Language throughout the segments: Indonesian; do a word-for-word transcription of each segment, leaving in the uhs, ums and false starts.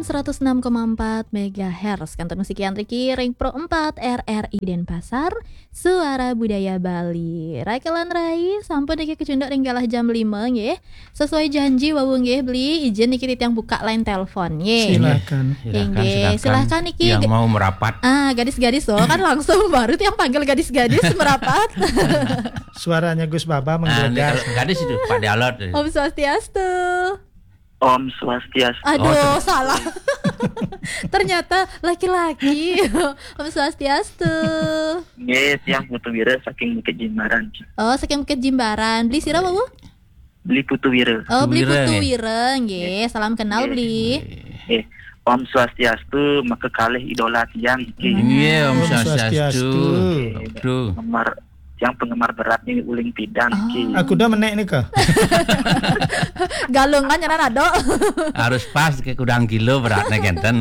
seratus enam koma empat megahertz Kantor Musik Yantriki Ring Pro empat R R I Denpasar Suara Budaya Bali. Raikelan rai sampun niki kecunduk ring galah jam lima nggih. Sesuai janji wawung nggih beli izin niki titiang buka line telepon nggih. Silakan. Nggih, silakan niki yang mau merapat. Ah, gadis-gadis oh kan langsung baru tiang panggil gadis-gadis merapat. Suaranya Gus Baba Nah, menggelegar. gadis itu Pak Dialog. Om Swastiastu. Om Swastiastu. Aduh, oh, salah. Ternyata laki-laki. Om Swastiastu. Nggih, tiang Putu Wira saking Bukit Jimbaran. Oh, saking Bukit Jimbaran. Beli sira Bu? Beli Putu Wira. Oh, beli Wira, Putu nggih. Wira nggih. Salam kenal beli. Eh, Om Swastiastu maka kalih idola tiang iki. Iya, Om Om Swastiastu. Swastiastu. Aduh. Penggemar yang penggemar beratnya uling pidang iki. Aku udah menek nih kah? Galungan nyaran ado. Harus pas ke kudang kilo beratnya genten.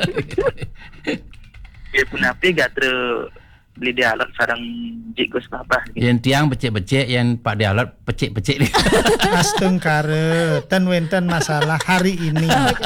Ya punapi gak ter beli dialog sarang Jik Gus Babah gitu. Yang tiang becek-becek, yang Pak Dialog pecik-pecik nih. Asteng kare, ten wenten masalah hari ini.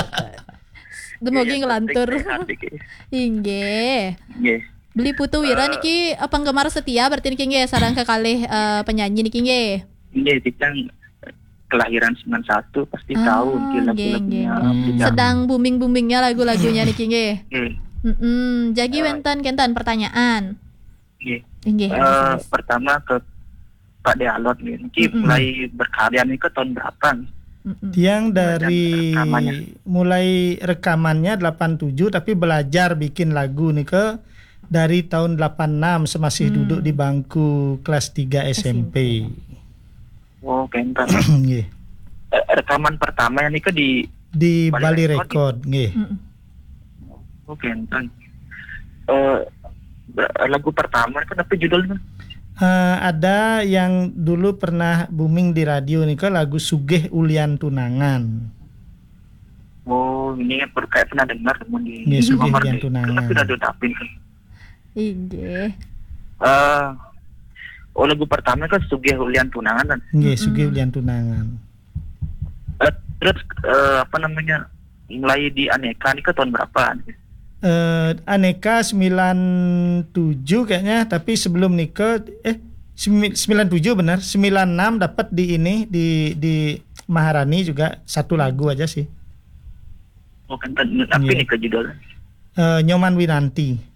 Demogi ngelantur. Sehat iki. Inggih. Nggih. Beli Putu Wira niki uh, penggemar setia berarti niki nggih sareng kekalih uh, penyanyi niki nggih. Nggih, tiang kelahiran sembilan puluh satu pasti Ah, tahu nggih nggih, lagu-lagunya. nggih. Tiang. Sedang booming-boomingnya lagu-lagunya niki nggih. Nggih. Heeh, jagi wenten kentan pertanyaan. Nggih. Nggih. Eh, pertama ke Pak Dialog nih, Niki Mm-mm. mulai berkarya nih ke tahun berapa nih? Mm-mm. Tiang dari Rekamannya. mulai rekamannya delapan tujuh tapi belajar bikin lagu nih ke dari tahun delapan enam semasih Hmm. duduk di bangku kelas tiga S M P. Oh, kentan. Nggih. Eh, rekaman pertama nih ke di Di Bali Bali Record, Record, nggih. Mm-mm. oh kentan. Eh ber- lagu pertama kan apa judulnya? Eh, ada yang dulu pernah booming di radio nih ke lagu Sugih Ulian Tunangan. Oh, ini kan per- kayak pernah dengar teman di Nggih, Sugih nomor Ulian nih. Tunangan. Kenapa udah dutapin kan? Inggih. Eh oh lagu pertama kan Sugih Ulian Tunangan kan. Nggih, Sugih Ulian Tunangan. Eh, terus eh, apa namanya? Mulai di Aneka nih ke tahun berapa? Eh, Aneka sembilan tujuh kayaknya, tapi sebelum nikah eh sembi- sembilan tujuh benar, sembilan enam dapat di ini di di Maharani juga satu lagu aja sih. Oh kentan. Tapi Iya. nih ke judulnya. Eh, Nyoman Winanti,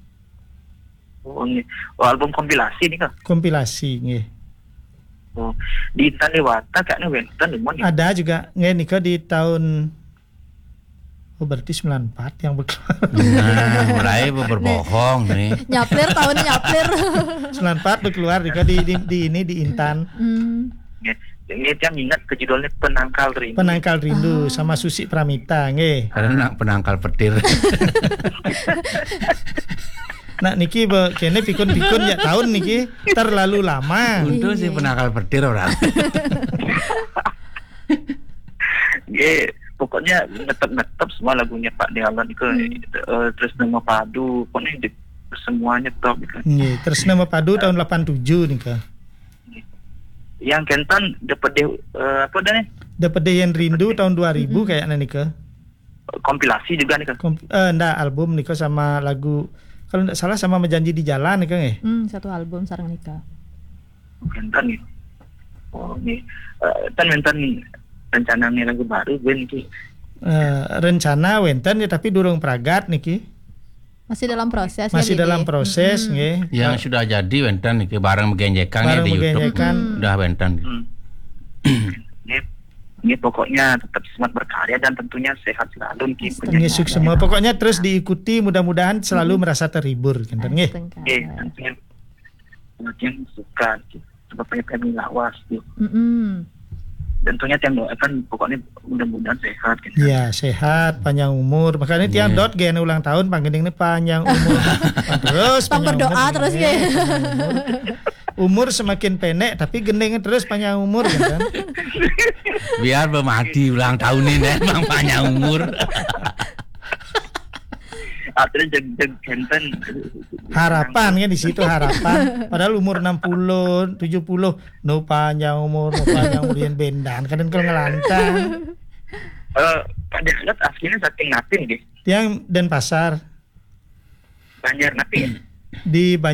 Oh, ini. Oh, album kompilasi nih kak. kompilasi nggih. Oh, di Intan Dewata kayaknya Wenten lemon ya. Ada juga nggih nikah di tahun oh berarti sembilan empat yang berkeluar. Nah, mulai berbohong nih. Nyaplir tahun nyaplir. sembilan empat berkeluar nikah di, di di ini di Intan. Hmm. Ini yang ingat ke judulnya Penangkal Rindu. Penangkal Rindu sama Susi Pramita nggih. Karena nak penangkal petir. Nah niki be kene pikun-pikun ya tahun niki terlalu lama. Untuk si penangkal petir orang. Iya, pokoknya ngetep-ngetep semua lagunya Pak Dialog itu eh, terus nama padu, pokoknya di- semuanya top gitu. Nggih, terus nama padu tahun delapan tujuh nika. Yang Kentan dapat deh eh, apa dah nih? Dapat Deyen Rindu tahun dua ribu kayaknya nika. Kompilasi juga nih kan. Kom- eh enggak album nika sama lagu kalau enggak salah sama Menjanji di Jalan nika nggih. Hmm, satu album sareng nikah. Kentan nih. Oh, ini eh, kan Kentan rencana nih lagu baru gue nih. Eh, rencana wenten ya tapi durung pragat niki. Masih dalam proses Masih ya, dalam Bibi? proses Mm-mm. nggih. Yang sudah jadi wenten nih barang menggenjekan Barang di YouTube. menggenjekan. Udah wenten. Hmm. ini, ini pokoknya tetap semangat berkarya dan tentunya sehat selalu nih Nggih sukses semua. Pokoknya terus diikuti mudah-mudahan selalu merasa terhibur kinten nggih. Astengkara. Iya, tentunya yang suka gitu. Sebabnya kami lawas gitu. Mm-mm. Tentunya yang doakan pokoknya mudah-mudahan sehat gitu. Iya, sehat, panjang umur. Makanya tiang Iya. dot gen ulang tahun panggening ini panjang umur. Terus Pang panjang berdoa umur, terus, nggih. nggih. Panjang umur. Umur semakin pendek tapi gendengnya terus panjang umur kan. Biar bermati ulang tahun ini emang panjang umur. Akhirnya jeg-jeg Kenten Harapan kan di situ harapan. Padahal umur enam puluh, tujuh puluh no panjang umur, no panjang umur yang bendan. Kadang kalau ngelantang. Eh, Pak Dialog aslinya saking Natin nggih. Yang Denpasar Banjar Natin. di